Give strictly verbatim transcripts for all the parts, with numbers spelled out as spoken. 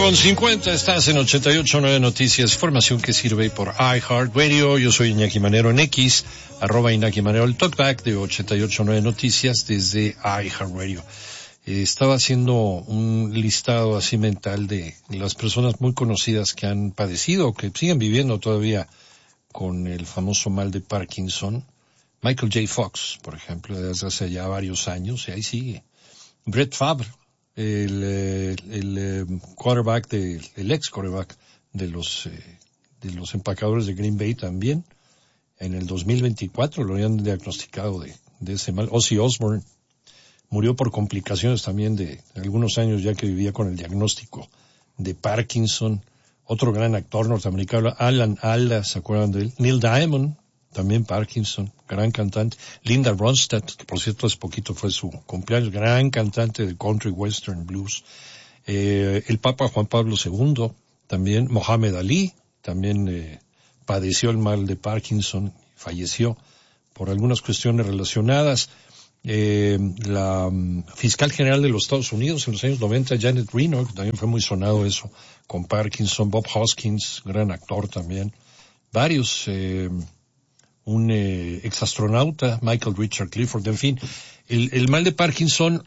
con cincuenta, estás en ochenta y ocho punto nueve Noticias, información que sirve por iHeartRadio. Yo soy Iñaki Manero en X, arroba Iñaki Manero, el talkback de ochenta y ocho punto nueve Noticias desde iHeartRadio. Eh, estaba haciendo un listado así mental de las personas muy conocidas que han padecido o que siguen viviendo todavía con el famoso mal de Parkinson. Michael J. Fox, por ejemplo, desde hace ya varios años, y ahí sigue. Brett Favre, el, el, el quarterback de, el ex quarterback de los, eh, de los empacadores de Green Bay también. En el dos mil veinticuatro lo habían diagnosticado de, de ese mal. Ozzy Osbourne murió por complicaciones también de algunos años ya que vivía con el diagnóstico de Parkinson. Otro gran actor norteamericano, Alan Alda, ¿se acuerdan de él? Neil Diamond, también Parkinson, gran cantante. Linda Ronstadt, que por cierto hace poquito fue su cumpleaños, gran cantante de country, western, blues. Eh, el Papa Juan Pablo segundo, también. Mohamed Ali, también eh, padeció el mal de Parkinson, falleció por algunas cuestiones relacionadas. Eh, la um, fiscal general de los Estados Unidos en los años noventa, Janet Reno, que también fue muy sonado eso, con Parkinson. Bob Hoskins, gran actor también. Varios, eh, un eh, exastronauta, Michael Richard Clifford, en fin. El, el mal de Parkinson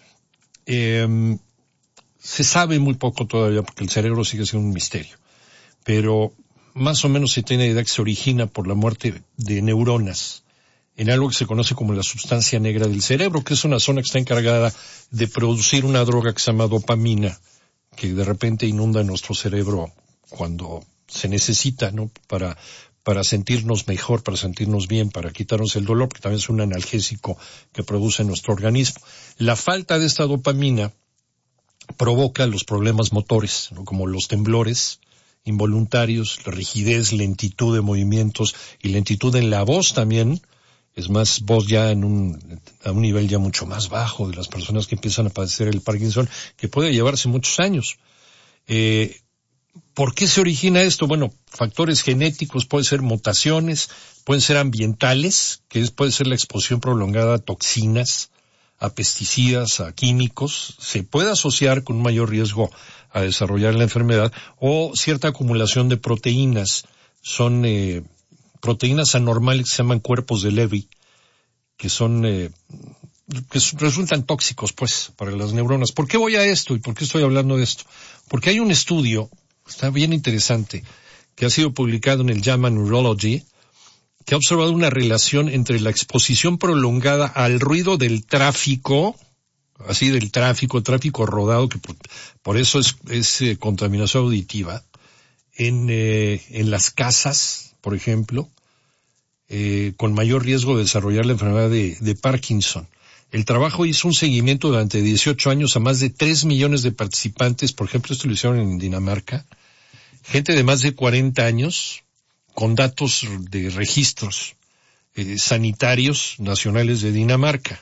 eh, se sabe muy poco todavía porque el cerebro sigue siendo un misterio, pero más o menos se tiene idea que se origina por la muerte de neuronas en algo que se conoce como la sustancia negra del cerebro, que es una zona que está encargada de producir una droga que se llama dopamina, que de repente inunda nuestro cerebro cuando se necesita, ¿no? Para para sentirnos mejor, para sentirnos bien, para quitarnos el dolor, porque también es un analgésico que produce nuestro organismo. La falta de esta dopamina provoca los problemas motores, ¿no? Como los temblores involuntarios, la rigidez, lentitud de movimientos y lentitud en la voz también. Es más, voz ya en un, a un nivel ya mucho más bajo de las personas que empiezan a padecer el Parkinson, que puede llevarse muchos años. Eh, ¿Por qué se origina esto? Bueno, factores genéticos, pueden ser mutaciones, pueden ser ambientales, que es, puede ser la exposición prolongada a toxinas, a pesticidas, a químicos. Se puede asociar con un mayor riesgo a desarrollar la enfermedad, o cierta acumulación de proteínas. Son eh, proteínas anormales que se llaman cuerpos de Levy, que son eh, que resultan tóxicos, pues, para las neuronas. ¿Por qué voy a esto y por qué estoy hablando de esto? Porque hay un estudio, está bien interesante, que ha sido publicado en el J A M A Neurology, que ha observado una relación entre la exposición prolongada al ruido del tráfico, así del tráfico, tráfico rodado, que por, por eso es, es eh, contaminación auditiva, en, eh, en las casas, por ejemplo, eh, con mayor riesgo de desarrollar la enfermedad de, de Parkinson. El trabajo hizo un seguimiento durante dieciocho años a más de tres millones de participantes. Por ejemplo, esto lo hicieron en Dinamarca. Gente de más de cuarenta años, con datos de registros eh, sanitarios nacionales de Dinamarca.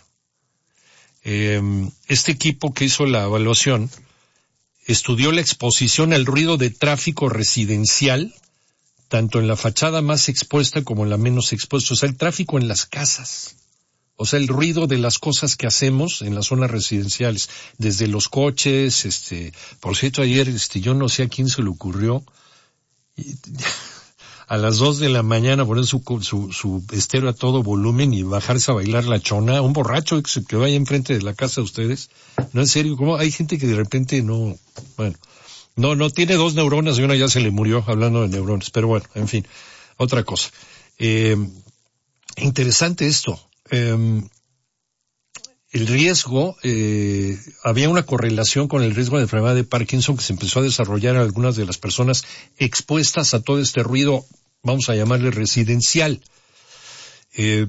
Eh, este equipo que hizo la evaluación estudió la exposición al ruido de tráfico residencial, tanto en la fachada más expuesta como en la menos expuesta. O sea, el tráfico en las casas. O sea, el ruido de las cosas que hacemos en las zonas residenciales, desde los coches, este, por cierto, ayer, este, yo no sé a quién se le ocurrió, y, a las dos de la mañana poner su, su, su estéreo a todo volumen y bajarse a bailar la chona, un borracho que, se, que vaya enfrente de la casa de ustedes. No, en serio, ¿cómo? Hay gente que de repente no, bueno, no, no tiene dos neuronas y una ya se le murió, hablando de neuronas, pero bueno, en fin, otra cosa. Eh, interesante esto. Eh, el riesgo, eh, había una correlación con el riesgo de enfermedad de Parkinson que se empezó a desarrollar en algunas de las personas expuestas a todo este ruido, vamos a llamarle residencial. Eh,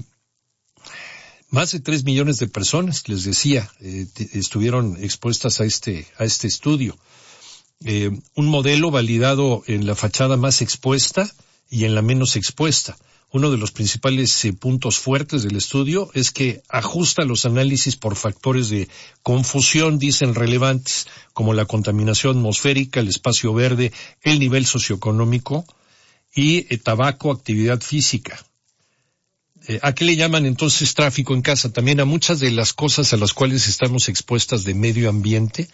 más de tres millones de personas, les decía, eh, estuvieron expuestas a este, a este estudio. Eh, un modelo validado en la fachada más expuesta y en la menos expuesta. Uno de los principales eh, puntos fuertes del estudio es que ajusta los análisis por factores de confusión, dicen, relevantes, como la contaminación atmosférica, el espacio verde, el nivel socioeconómico y eh, tabaco, actividad física. Eh, ¿A qué le llaman entonces tráfico en casa? También a muchas de las cosas a las cuales estamos expuestas de medio ambiente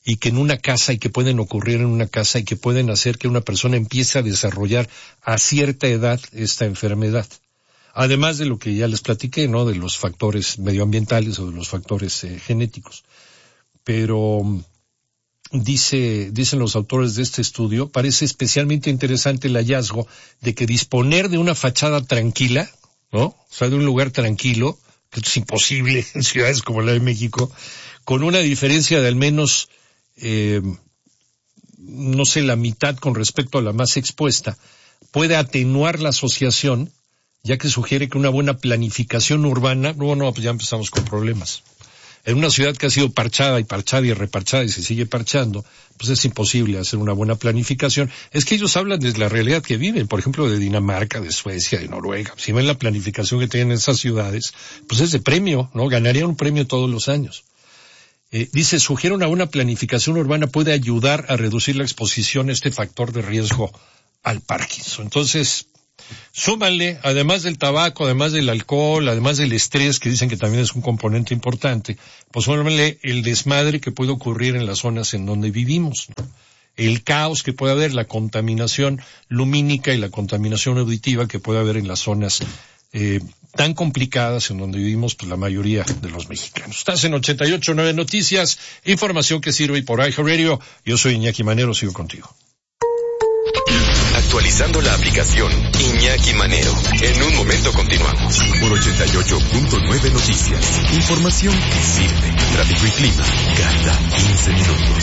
y que en una casa y que pueden ocurrir en una casa y que pueden hacer que una persona empiece a desarrollar a cierta edad esta enfermedad. Además de lo que ya les platiqué, ¿no? De los factores medioambientales o de los factores eh, genéticos. Pero dice, dicen los autores de este estudio, parece especialmente interesante el hallazgo de que disponer de una fachada tranquila, ¿no? O sea, de un lugar tranquilo, que es imposible en ciudades como la de México, con una diferencia de al menos, eh, no sé, la mitad con respecto a la más expuesta, puede atenuar la asociación, ya que sugiere que una buena planificación urbana, no, no, pues ya empezamos con problemas. En una ciudad que ha sido parchada y parchada y reparchada y se sigue parchando, pues es imposible hacer una buena planificación. Es que ellos hablan de la realidad que viven, por ejemplo, de Dinamarca, de Suecia, de Noruega. Si ven la planificación que tienen esas ciudades, pues es de premio, ¿no? Ganarían un premio todos los años. Eh, dice, sugiere una buena planificación urbana puede ayudar a reducir la exposición a este factor de riesgo al Parkinson. Entonces, súmanle, además del tabaco, además del alcohol, además del estrés, que dicen que también es un componente importante, pues súmanle el desmadre que puede ocurrir en las zonas en donde vivimos, ¿no? El caos que puede haber, la contaminación lumínica y la contaminación auditiva que puede haber en las zonas eh, tan complicadas en donde vivimos pues la mayoría de los mexicanos. Estás en ochenta y ocho punto nueve Noticias, información que sirve y por iHeartRadio. Yo soy Iñaki Manero, sigo contigo. Actualizando la aplicación Iñaki Manero. En un momento continuamos. Por ochenta y ocho punto nueve Noticias. Información que sirve. Tráfico y clima cada quince minutos.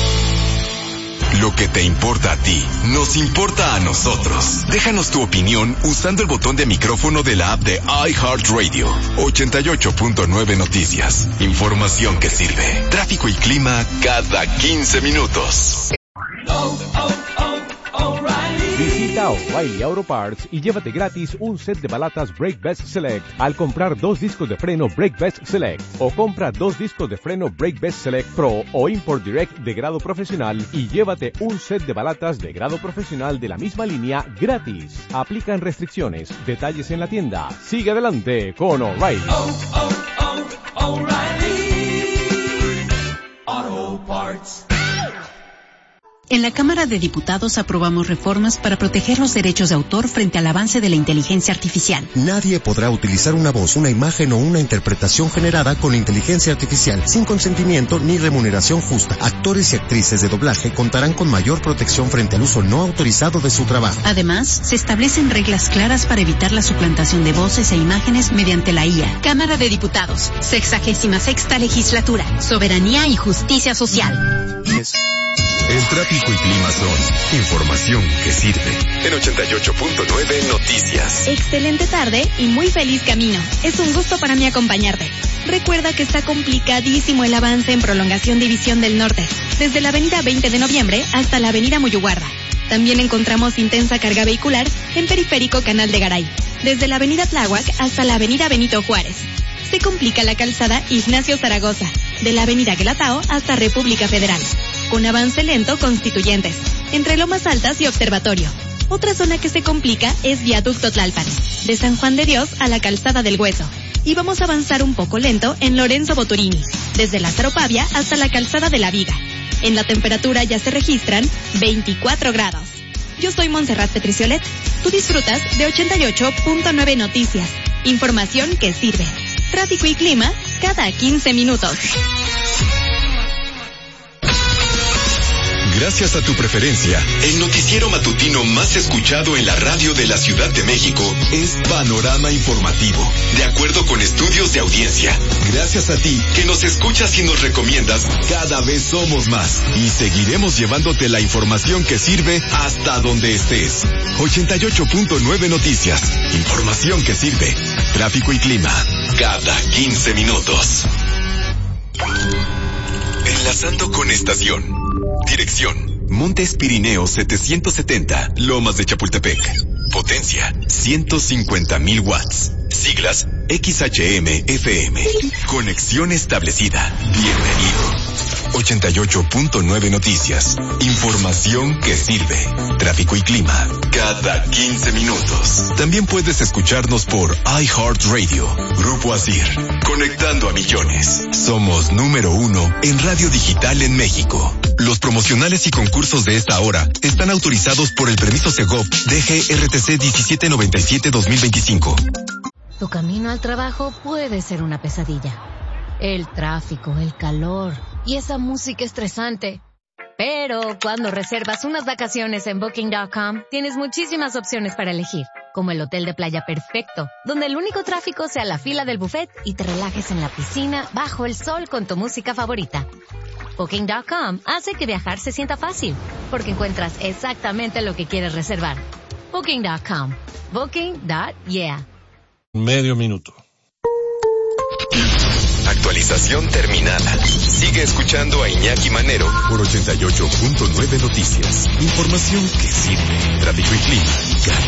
Lo que te importa a ti, nos importa a nosotros. Déjanos tu opinión usando el botón de micrófono de la app de iHeartRadio. ochenta y ocho punto nueve Noticias. Información que sirve. Tráfico y clima cada quince minutos. Oh, oh, oh, O'Reilly. Visita O'Reilly Auto Parts y llévate gratis un set de balatas Brake Best Select al comprar dos discos de freno Brake Best Select, o compra dos discos de freno Brake Best Select Pro o Import Direct de grado profesional y llévate un set de balatas de grado profesional de la misma línea gratis. Aplican restricciones. Detalles en la tienda. Sigue adelante con O'Reilly. Oh, oh, oh, O'Reilly Auto Parts. En la Cámara de Diputados aprobamos reformas para proteger los derechos de autor frente al avance de la inteligencia artificial. Nadie podrá utilizar una voz, una imagen o una interpretación generada con inteligencia artificial sin consentimiento ni remuneración justa. Actores y actrices de doblaje contarán con mayor protección frente al uso no autorizado de su trabajo. Además, se establecen reglas claras para evitar la suplantación de voces e imágenes mediante la I A. Cámara de Diputados, sexagésima sexta legislatura, soberanía y justicia social. Yes. El tráfico y clima son información que sirve. En ochenta y ocho punto nueve Noticias. Excelente tarde y muy feliz camino. Es un gusto para mí acompañarte. Recuerda que está complicadísimo el avance en prolongación División del Norte, desde la avenida veinte de noviembre hasta la avenida Muyuguarda. También encontramos intensa carga vehicular en Periférico Canal de Garay, desde la avenida Tláhuac hasta la avenida Benito Juárez. Se complica la calzada Ignacio Zaragoza, de la avenida Guelatao hasta República Federal, con avance lento Constituyentes, entre Lomas Altas y Observatorio. Otra zona que se complica es Viaducto Tlalpan, de San Juan de Dios a la Calzada del Hueso. Y vamos a avanzar un poco lento en Lorenzo Boturini, desde Lázaro Pavia hasta la Calzada de la Viga. En la temperatura ya se registran veinticuatro grados. Yo soy Montserrat Petriciolet. Tú disfrutas de ochenta y ocho punto nueve Noticias. Información que sirve. Tráfico y clima cada quince minutos. Gracias a tu preferencia, el noticiero matutino más escuchado en la radio de la Ciudad de México es Panorama Informativo, de acuerdo con estudios de audiencia. Gracias a ti, que nos escuchas y nos recomiendas, cada vez somos más y seguiremos llevándote la información que sirve hasta donde estés. ochenta y ocho punto nueve Noticias, información que sirve. Tráfico y clima, cada quince minutos. Enlazando con estación. Dirección: Montes Pirineos setecientos setenta, Lomas de Chapultepec. Potencia: ciento cincuenta mil watts. Siglas: X H M F M. Conexión establecida. Bienvenido. ochenta y ocho punto nueve Noticias. Información que sirve. Tráfico y clima cada quince minutos. También puedes escucharnos por iHeartRadio. Grupo Asir. Conectando a millones. Somos número uno en radio digital en México. Los promocionales y concursos de esta hora están autorizados por el permiso Segov D G R T C diecisiete noventa y siete dos mil veinticinco. Tu camino al trabajo puede ser una pesadilla. El tráfico, el calor y esa música estresante. Pero cuando reservas unas vacaciones en Booking punto com, tienes muchísimas opciones para elegir, como el hotel de playa perfecto, donde el único tráfico sea la fila del buffet y te relajes en la piscina bajo el sol con tu música favorita. Booking punto com hace que viajar se sienta fácil, porque encuentras exactamente lo que quieres reservar. Booking punto com. Booking. Yeah. Medio minuto. Actualización terminada. Sigue escuchando a Iñaki Manero por ochenta y ocho punto nueve Noticias. Información que sirve. Tráfico y clima cada